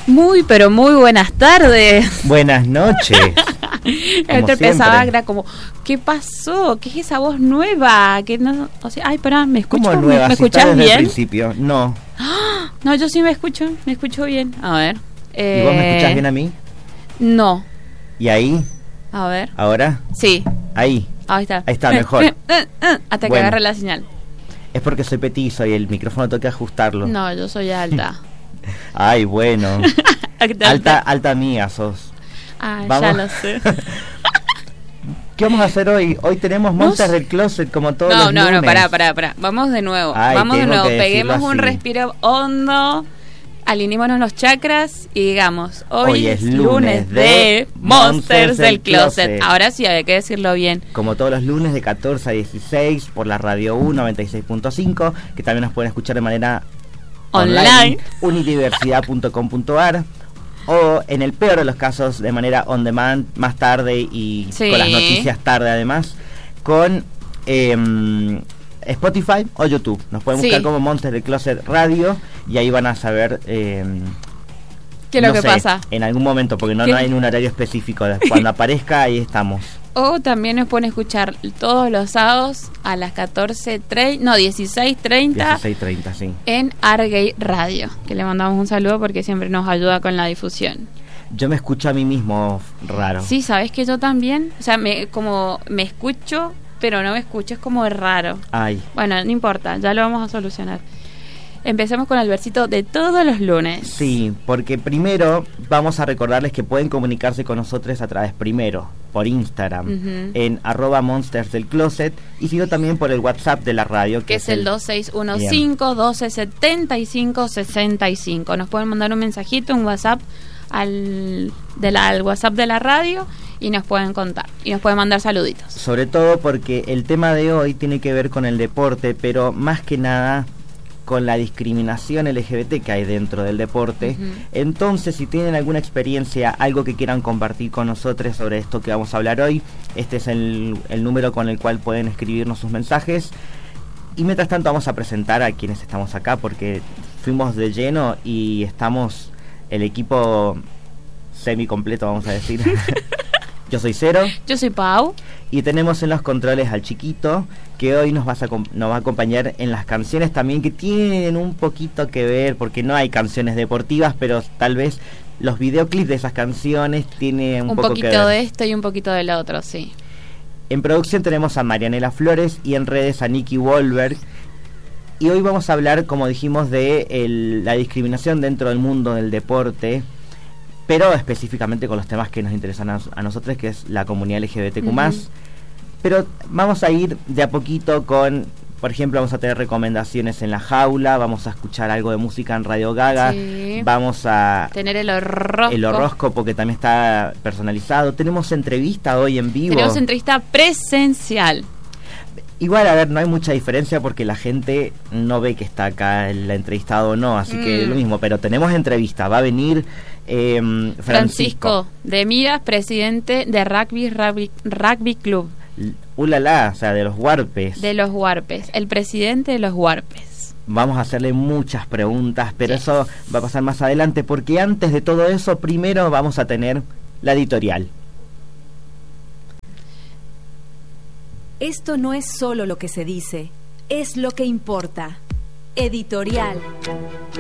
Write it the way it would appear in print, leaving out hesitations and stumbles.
Muy, pero muy buenas tardes. Buenas noches. Este pensaba que era como, ¿qué pasó? ¿Qué es esa voz nueva? Que no, o sea, ay, pará, ¿me escucho? ¿Cómo nueva? ¿Me Si está escuchás desde bien? el principio. No. No, yo sí me escucho bien. A ver. ¿Y vos me escuchás bien a mí? No. ¿Y ahí? A ver. ¿Ahora? Sí. Ahí. Ahí está. Ahí está, mejor. Hasta que Bueno. agarre la señal. Es porque soy petizo y el micrófono tengo que ajustarlo. No, yo soy alta. Ay, bueno. Alta mía sos. Ah, Vamos. ya lo sé. ¿Qué vamos a hacer hoy? Hoy tenemos Monsters del Closet como todos los lunes. No, pará. Vamos de nuevo. Ay, Vamos de tengo nuevo. que decirlo Peguemos un así. respiro hondo. Alineémonos los chakras y digamos, hoy es lunes de Monsters del Closet. Ahora sí, hay que decirlo bien. Como todos los lunes de 14 a 16 por la Radio 1 96.5, que también nos pueden escuchar de manera Online. unidiversidad.com.ar, o en el peor de los casos de manera on demand, más tarde y Sí. con las noticias tarde además, con Spotify o YouTube. Nos pueden buscar Sí. como Monsters del Closet Radio y ahí van a saber ¿Qué es lo no que sé, pasa? en algún momento, porque no ¿Qué? hay un horario específico. Cuando aparezca ahí estamos. O también nos pueden escuchar todos los sábados a las 16:30 16:30, sí. en Argay Radio, que le mandamos un saludo porque siempre nos ayuda con la difusión. Yo me escucho a mí mismo raro. Sí, sabes que yo también, o sea, me escucho, pero no me escucho, es como raro. Ay, Bueno, no importa, ya lo vamos a solucionar. Empecemos con el versito de todos los lunes. sí, porque primero vamos a recordarles que pueden comunicarse con nosotros a través primero por Instagram, Ujú. en @Monsters del Closet, y si no también por el WhatsApp de la radio, Que es el 2615-1275-65. Nos pueden mandar un mensajito, un WhatsApp al WhatsApp de la radio y nos pueden contar. Y nos pueden mandar saluditos. Sobre todo porque el tema de hoy tiene que ver con el deporte, pero más que nada con la discriminación LGBT que hay dentro del deporte. Ujú. Entonces, si tienen alguna experiencia, algo que quieran compartir con nosotros sobre esto que vamos a hablar hoy, este es el número con el cual pueden escribirnos sus mensajes. Y mientras tanto vamos a presentar a quienes estamos acá, porque fuimos de lleno y estamos el equipo semi completo, vamos a decir. Yo soy Cero. Yo soy Pau. Y tenemos en los controles al Chiquito, que hoy nos va a acompañar en las canciones también, que tienen un poquito que ver, porque no hay canciones deportivas, pero tal vez los videoclips de esas canciones tienen un poco que ver. Un poquito de esto y un poquito del otro, sí. En producción tenemos a Marianela Flores y en redes a Nicky Wolberg. Y hoy vamos a hablar, como dijimos, de la discriminación dentro del mundo del deporte, pero específicamente con los temas que nos interesan a nosotros, que es la comunidad LGBTQ+. Ujú. Pero vamos a ir de a poquito con, por ejemplo, vamos a tener recomendaciones en La Jaula, vamos a escuchar algo de música en Radio Gaga, Sí. vamos a Tener el horóscopo. el horóscopo, que también está personalizado. Tenemos entrevista hoy en vivo. Tenemos entrevista presencial. Igual, a ver, no hay mucha diferencia porque la gente no ve que está acá el entrevistado o no, así que es lo mismo, pero tenemos entrevista. Va a venir Francisco de Miras, presidente de Rugby Club Ulala, o sea, de los Huarpes. de los Huarpes, el presidente de los Huarpes. Vamos a hacerle muchas preguntas, pero Yes. eso va a pasar más adelante, porque antes de todo eso, primero vamos a tener la editorial. Esto no es solo lo que se dice, es lo que importa. Editorial.